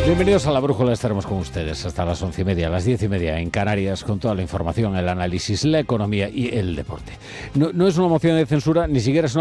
Bienvenidos a La Brújula, estaremos con ustedes hasta las 11:30, las 10:30 en Canarias, con toda la información, el análisis, la economía y el deporte. No es una moción de censura, ni siquiera es una